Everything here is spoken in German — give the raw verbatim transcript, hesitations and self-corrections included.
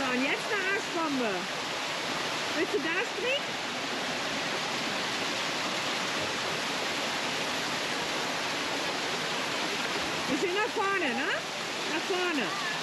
und jetzt eine Arschbombe. Willst du Gas kriegen? Bisschen nach vorne, ne? Nach vorne.